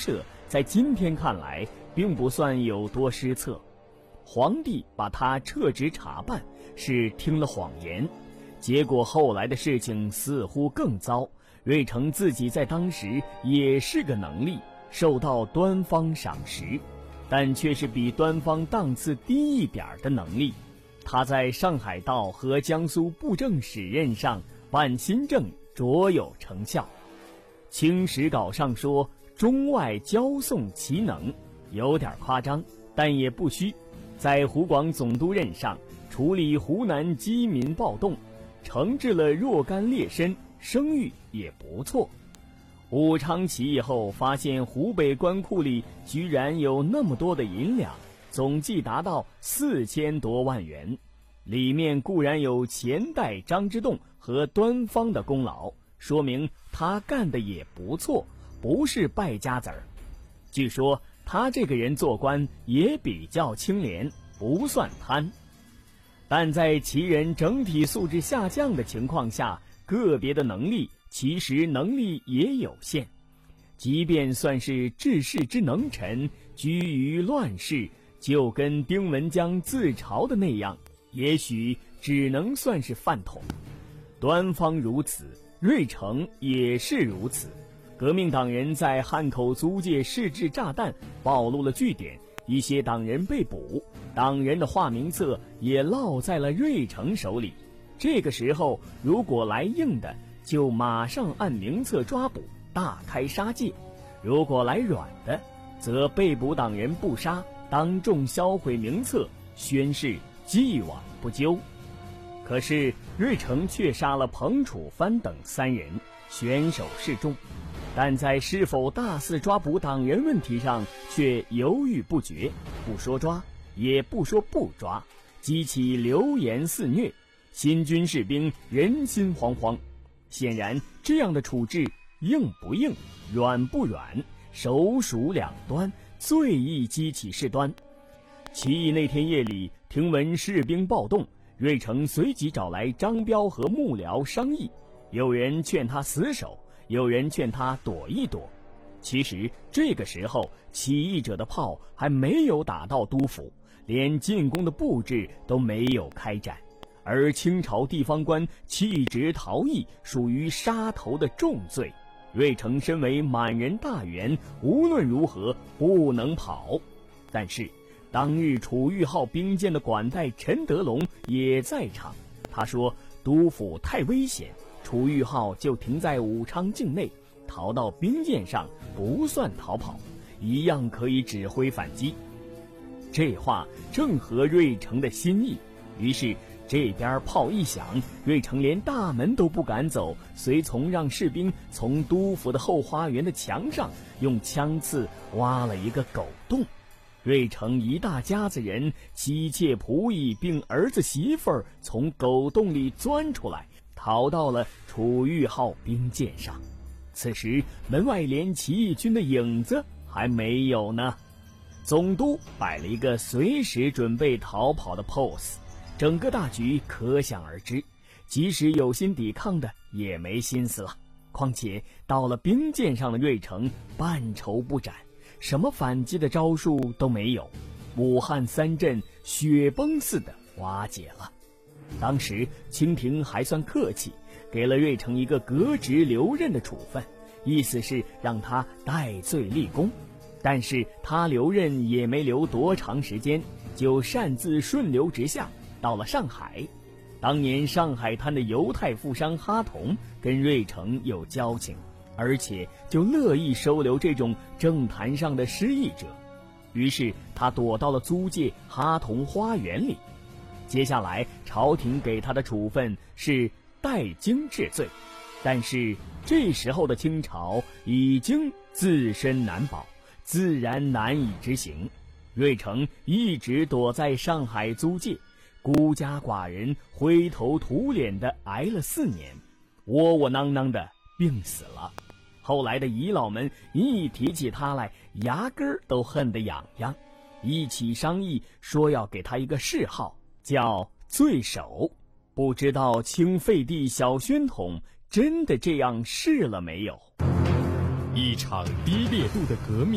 设在今天看来并不算有多失策。皇帝把他撤职查办是听了谎言，结果后来的事情似乎更糟。瑞成自己在当时也是个能力，受到端方赏识，但却是比端方档次低一点的能力。他在上海道和江苏布政使任上办新政卓有成效。清史稿上说中外交送其能，有点夸张，但也不虚。在湖广总督任上处理湖南饥民暴动，惩治了若干劣绅，声誉也不错。武昌起义后发现湖北官库里居然有那么多的银两，总计达到4000多万元，里面固然有钱代张之洞和端方的功劳，说明他干的也不错，不是败家子儿。据说他这个人做官也比较清廉，不算贪。但在其人整体素质下降的情况下，个别的能力其实能力也有限。即便算是治世之能臣，居于乱世，就跟丁文江自嘲的那样，也许只能算是饭桶。端方如此，瑞成也是如此。革命党人在汉口租界试制炸弹暴露了据点，一些党人被捕，党人的化名册也落在了瑞成手里。这个时候如果来硬的，就马上按名册抓捕，大开杀戒；如果来软的，则被捕党人不杀，当众销毁名册，宣誓既往不咎。可是瑞成却杀了彭楚藩等3人，选手示众，但在是否大肆抓捕党人问题上却犹豫不决，不说抓也不说不抓，激起流言肆虐，新军士兵人心惶惶。显然这样的处置硬不硬，软不软，首鼠两端，最易激起事端。起义那天夜里，听闻士兵暴动，瑞成随即找来张彪和幕僚商议，有人劝他死守，有人劝他躲一躲。其实这个时候起义者的炮还没有打到都府，连进攻的布置都没有开展，而清朝地方官弃职逃逸属于杀头的重罪。瑞成身为满人大员，无论如何不能跑。但是当日楚玉号兵舰的管带陈德龙也在场，他说都府太危险，楚玉号就停在武昌境内，逃到兵舰上不算逃跑，一样可以指挥反击。这话正合瑞成的心意，于是这边炮一响，瑞成连大门都不敢走，随从让士兵从都府的后花园的墙上用枪刺挖了一个狗洞。瑞成一大家子人，妻妾仆役并儿子媳妇儿从狗洞里钻出来，逃到了楚玉号兵舰上。此时门外连起义军的影子还没有呢。总督摆了一个随时准备逃跑的 pose， 整个大局可想而知，即使有心抵抗的也没心思了。况且到了兵舰上的瑞成半筹不展，什么反击的招数都没有，武汉3镇雪崩似的瓦解了。当时清廷还算客气，给了瑞成一个革职留任的处分，意思是让他戴罪立功。但是他留任也没留多长时间，就擅自顺流直下到了上海。当年上海滩的犹太富商哈同跟瑞成有交情，而且就乐意收留这种政坛上的失意者，于是他躲到了租界哈同花园里。接下来朝廷给他的处分是代经治罪，但是这时候的清朝已经自身难保，自然难以执行。瑞成一直躲在上海租界，孤家寡人，灰头土脸的挨了4年，窝窝囊囊的病死了。后来的遗老们一提起他来，牙根儿都恨得痒痒，一起商议说要给他一个谥号，叫罪首。不知道清废帝小宣统真的这样试了没有？ 一场低烈度的革命